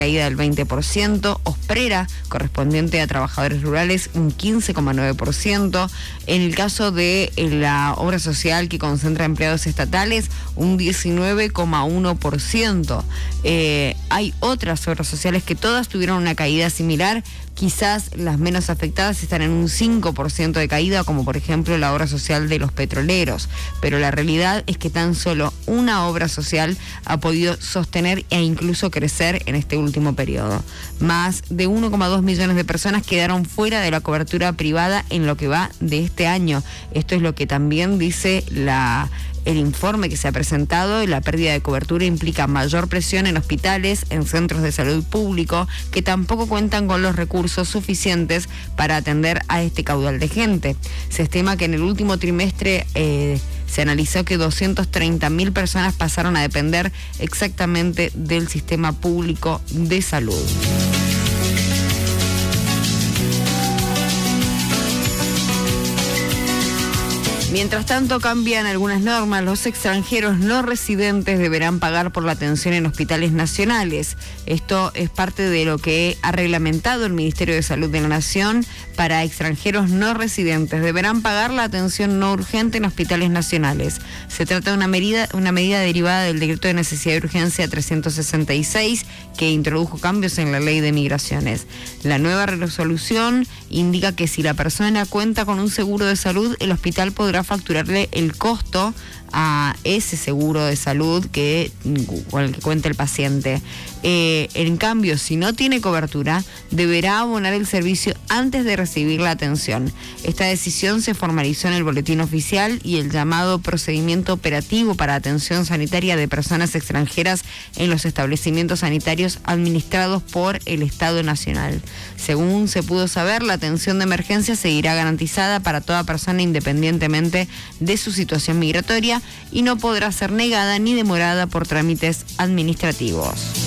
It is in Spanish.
caída del 20%, Osprera, correspondiente a trabajadores rurales, un 15,9%, en el caso de la obra social que concentra empleados estatales, un 19,1%. Hay otras obras sociales que todas tuvieron una caída similar, quizás las menos afectadas están en un 5% de caída, como por ejemplo la obra social de los petroleros, pero la realidad es que tan solo una obra social ha podido sostener e incluso crecer en este último periodo. Más de 1,2 millones de personas quedaron fuera de la cobertura privada en lo que va de este año. Esto es lo que también dice el informe que se ha presentado. La pérdida de cobertura implica mayor presión en hospitales, en centros de salud público, que tampoco cuentan con los recursos suficientes para atender a este caudal de gente. Se estima que en el último trimestre se analizó que 230.000 personas pasaron a depender exactamente del sistema público de salud. Mientras tanto, cambian algunas normas. Los extranjeros no residentes deberán pagar por la atención en hospitales nacionales. Esto es parte de lo que ha reglamentado el Ministerio de Salud de la Nación. Para extranjeros no residentes deberán pagar la atención no urgente en hospitales nacionales. Se trata de una medida derivada del Decreto de Necesidad de Urgencia 366, que introdujo cambios en la Ley de Migraciones. La nueva resolución indica que si la persona cuenta con un seguro de salud, el hospital podrá facturarle el costo a ese seguro de salud con el que cuenta el paciente. En cambio, si no tiene cobertura, deberá abonar el servicio antes de recibir la atención. Esta decisión se formalizó en el boletín oficial y el llamado procedimiento operativo para atención sanitaria de personas extranjeras en los establecimientos sanitarios administrados por el Estado Nacional. Según se pudo saber, la atención de emergencia seguirá garantizada para toda persona independientemente de su situación migratoria y no podrá ser negada ni demorada por trámites administrativos.